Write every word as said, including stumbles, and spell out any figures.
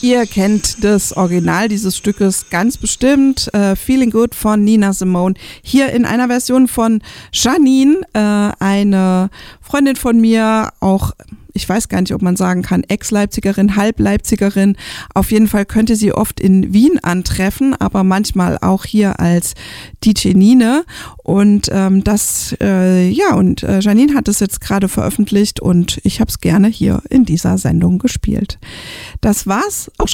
Ihr kennt das Original dieses Stückes ganz bestimmt. Äh, Feeling Good von Nina Simone. Hier in einer Version von Janine, äh, eine Freundin von mir, auch, ich weiß gar nicht, ob man sagen kann, Ex-Leipzigerin, Halb-Leipzigerin. Auf jeden Fall könnte sie oft in Wien antreffen, aber manchmal auch hier als D J Nine. Und ähm, das, äh, ja, und äh, Janine hat es jetzt gerade veröffentlicht und ich habe es gerne hier in dieser Sendung gespielt. Das war's auch schon.